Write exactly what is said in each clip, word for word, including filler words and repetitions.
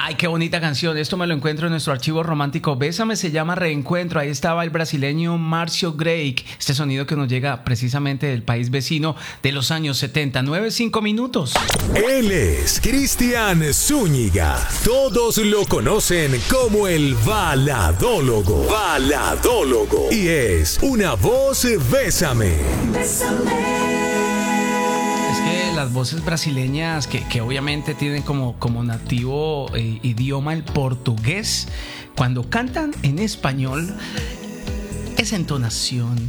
Ay, qué bonita canción. Esto me lo encuentro en nuestro archivo romántico. Bésame se llama Reencuentro. Ahí estaba el brasileño Márcio Greig. Este sonido que nos llega precisamente del país vecino de los años setenta. Nueve, cinco minutos. Él es Cristian Zúñiga. Todos lo conocen como el baladólogo. Baladólogo. Y es una voz Bésame. Bésame. Las voces brasileñas que, que obviamente tienen como, como nativo eh, idioma el portugués, cuando cantan en español, esa entonación,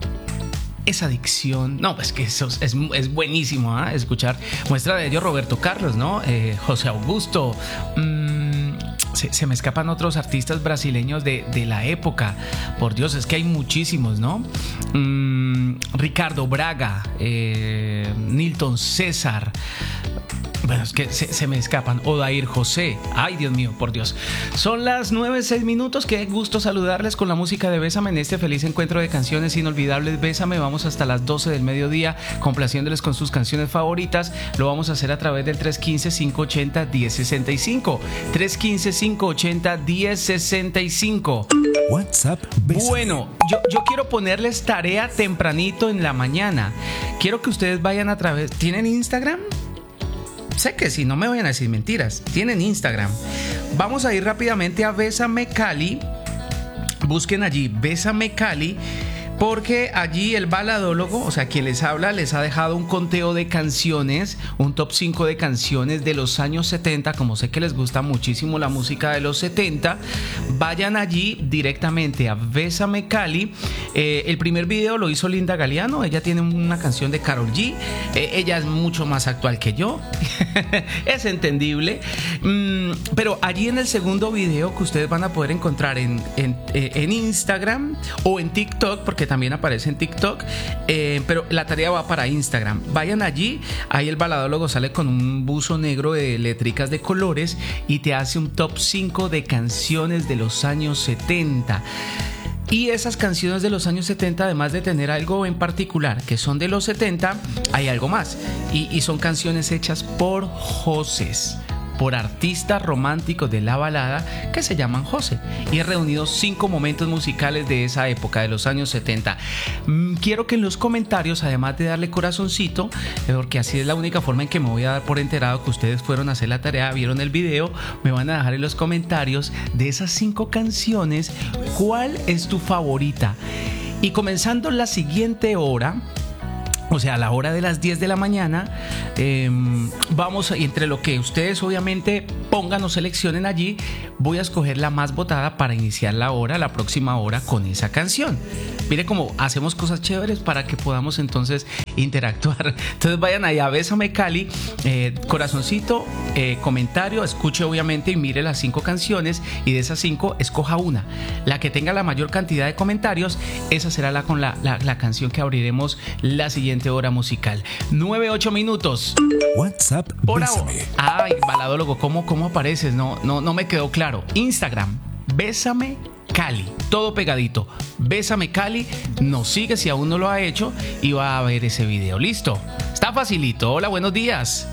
esa dicción, no, pues que eso es, es buenísimo, ¿eh? Escuchar. Muestra de ello Roberto Carlos, ¿no? Eh, José Augusto. Mmm, se, se me escapan otros artistas brasileños de, de la época. Por Dios, es que hay muchísimos, ¿no? Mmm, Ricardo Braga, eh, Nilton César. Bueno, es que se, se me escapan. Odair José. Ay, Dios mío, por Dios. Son las nueve, seis minutos. Qué gusto saludarles con la música de Bésame en este feliz encuentro de canciones inolvidables. Bésame, vamos hasta las doce del mediodía complaciéndoles con sus canciones favoritas. Lo vamos a hacer a través del tres uno cinco, cinco ocho cero, uno cero seis cinco. tres uno cinco, cinco ocho cero, uno cero seis cinco. WhatsApp Bésame. Bueno, yo, yo quiero ponerles tarea tempranito en la mañana. Quiero que ustedes vayan a través... ¿Tienen Instagram? Sé que sí, no me vayan a decir mentiras. Tienen Instagram. Vamos a ir rápidamente a Bésame Cali. Busquen allí Bésame Cali, porque allí el baladólogo, o sea, quien les habla, les ha dejado un conteo de canciones, un top cinco de canciones de los años setenta. Como sé que les gusta muchísimo la música de los setenta, vayan allí directamente a Bésame Cali. Eh, el primer video lo hizo Linda Galeano. Ella tiene una canción de Karol G. Eh, ella es mucho más actual que yo. Es entendible. Mm, pero allí en el segundo video, que ustedes van a poder encontrar en, en, en Instagram o en TikTok, porque también aparece en TikTok, eh, pero la tarea va para Instagram. Vayan allí, ahí el baladólogo sale con un buzo negro de letricas de colores y te hace un top cinco de canciones de los años setenta. Y esas canciones de los años setenta, además de tener algo en particular que son de los setenta, hay algo más. Y, y son canciones hechas por Josés, por artistas románticos de la balada que se llaman José. Y he reunido cinco momentos musicales de esa época, de los años setenta. Mm, quiero que en los comentarios, además de darle corazoncito, porque así es la única forma en que me voy a dar por enterado que ustedes fueron a hacer la tarea, vieron el video, me van a dejar en los comentarios de esas cinco canciones cuál es tu favorita. Y comenzando la siguiente hora, o sea, a la hora de las diez de la mañana, eh, vamos, entre lo que ustedes obviamente pongan o seleccionen allí, voy a escoger la más votada para iniciar la hora, la próxima hora, con esa canción. Mire cómo hacemos cosas chéveres para que podamos entonces interactuar. Entonces vayan ahí a Bésame Cali, eh, corazoncito, eh, comentario, escuche obviamente y mire las cinco canciones, y de esas cinco escoja una. La que tenga la mayor cantidad de comentarios, esa será la, con la, la, la canción que abriremos la siguiente hora musical. Nueve, ocho minutos. WhatsApp Por ahora. Bésame. Ay, baladólogo, ¿cómo, cómo apareces? No, no, no me quedó claro. Instagram, Bésame Cali, todo pegadito. Bésame Cali, nos sigue si aún no lo ha hecho y va a ver ese video. Listo, está facilito. Hola, buenos días.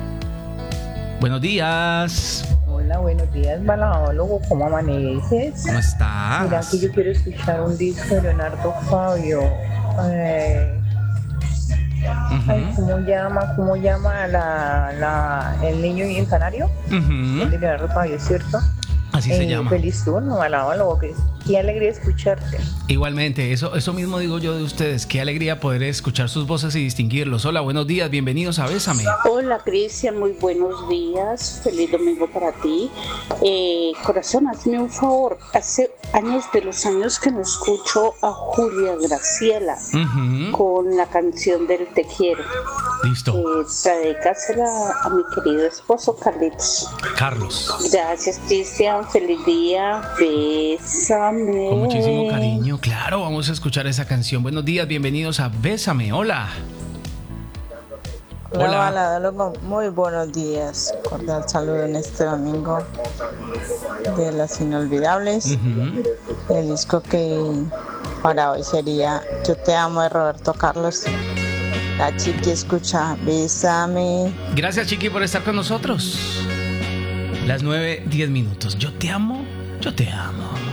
Buenos días. Hola, buenos días, baladólogo. ¿Cómo amaneces? ¿Cómo estás? Mira que yo quiero escuchar un disco de Leonardo Fabio. Eh, Uh-huh. Ay, ¿cómo llama? ¿Cómo llama la, la, el niño y el canario? Uh-huh. El de Leonardo Fabio, ¿cierto? Así se eh, llama. Feliz turno, baladólogo. Qué, qué alegría escucharte. Igualmente, eso, eso mismo digo yo de ustedes. Qué alegría poder escuchar sus voces y distinguirlos. Hola, buenos días, bienvenidos a Bésame. Hola, Cristian, muy buenos días. Feliz domingo para ti. Eh, corazón, hazme un favor. Hace años de los años que no escucho a Julia Graciela Uh-huh. con la canción del Te Quiero. Listo. Eh, para dedicársela a mi querido esposo Carlitos. Carlos. Gracias, Cristian. Feliz día. Bésame. Con muchísimo cariño, claro, vamos a escuchar esa canción. Buenos días, bienvenidos a Bésame. Hola. Hola, Hola. baladólogo, muy buenos días. Cordial saludo en este domingo de las inolvidables. Uh-huh. El disco que para hoy sería Yo te amo de Roberto Carlos. La chiqui escucha Bésame. Gracias, Chiqui, por estar con nosotros. Las nueve, diez minutos. Yo te amo, yo te amo.